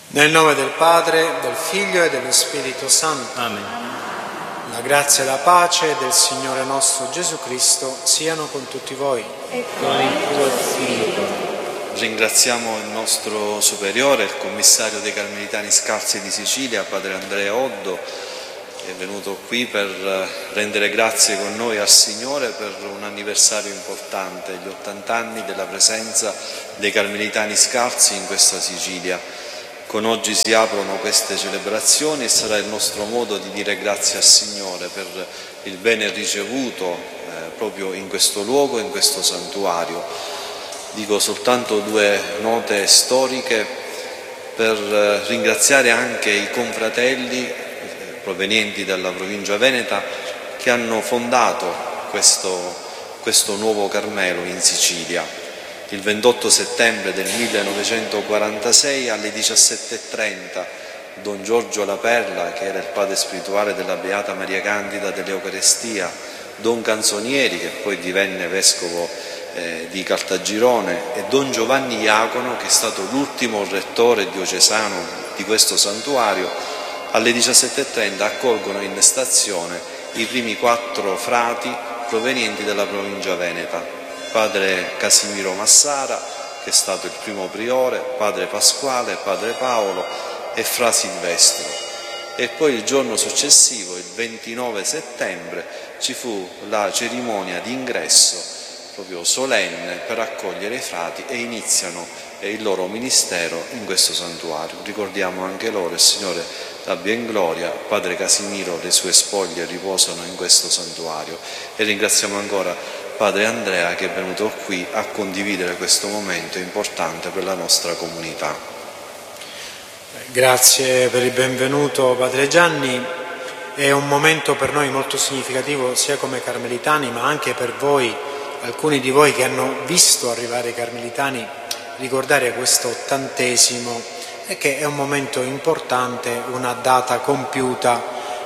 Nel nome del Padre, del Figlio e dello Spirito Santo. Amen. La grazia e la pace del Signore nostro Gesù Cristo siano con tutti voi. E con il tuo spirito. Ringraziamo il nostro superiore, il commissario dei Carmelitani Scalzi di Sicilia, padre Andrea Oddo, che è venuto qui per rendere grazie con noi al Signore per un anniversario importante, gli 80 anni della presenza dei Carmelitani Scalzi in questa Sicilia. Con oggi si aprono queste celebrazioni e sarà il nostro modo di dire grazie al Signore per il bene ricevuto proprio in questo luogo, in questo santuario. Dico soltanto due note storiche per ringraziare anche i confratelli provenienti dalla provincia veneta che hanno fondato questo nuovo Carmelo in Sicilia. Il 28 settembre del 1946 alle 17:30 Don Giorgio La Perla, che era il padre spirituale della Beata Maria Candida dell'Eucarestia, Don Canzonieri, che poi divenne vescovo di Caltagirone, e Don Giovanni Iacono, che è stato l'ultimo rettore diocesano di questo santuario, alle 17:30 accolgono in stazione i primi 4 frati provenienti dalla provincia veneta: padre Casimiro Massara, che è stato il primo priore, padre Pasquale, padre Paolo e fra Silvestro. E poi il giorno successivo, il 29 settembre, ci fu la cerimonia di ingresso proprio solenne per accogliere i frati, e iniziano il loro ministero in questo santuario. Ricordiamo anche loro, il Signore abbia in gloria. Padre Casimiro, le sue spoglie riposano in questo santuario, e ringraziamo ancora Padre Andrea, che è venuto qui a condividere questo momento importante per la nostra comunità. Grazie per il benvenuto, Padre Gianni. È un momento per noi molto significativo sia come carmelitani, ma anche per voi, alcuni di voi che hanno visto arrivare i carmelitani, ricordare questo 80° e che è un momento importante, una data compiuta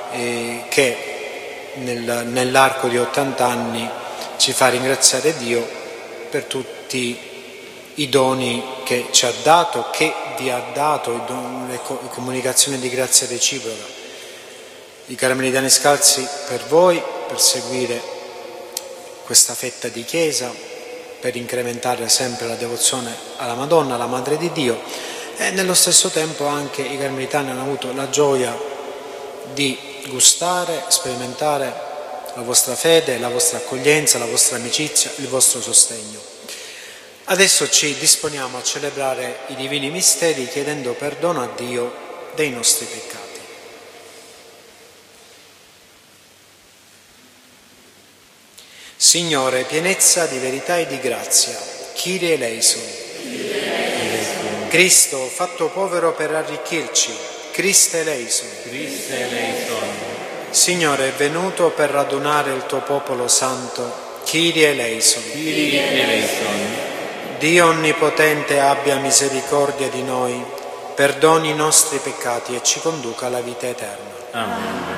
che nell'arco di 80 anni ci fa ringraziare Dio per tutti i doni che ci ha dato, che vi ha dato, le comunicazioni di grazia reciproca. I Carmelitani Scalzi per voi, per seguire questa fetta di Chiesa, per incrementare sempre la devozione alla Madonna, alla Madre di Dio, e nello stesso tempo anche i Carmelitani hanno avuto la gioia di gustare, sperimentare la vostra fede, la vostra accoglienza, la vostra amicizia, il vostro sostegno. Adesso ci disponiamo a celebrare i divini misteri chiedendo perdono a Dio dei nostri peccati. Signore, pienezza di verità e di grazia, Kyrie eleison. Cristo, fatto povero per arricchirci, Christe eleison. Christe eleison. Signore, è venuto per radunare il tuo popolo santo, Kyrie eleison. Kyrie eleison. Dio onnipotente abbia misericordia di noi, perdoni i nostri peccati e ci conduca alla vita eterna. Amen.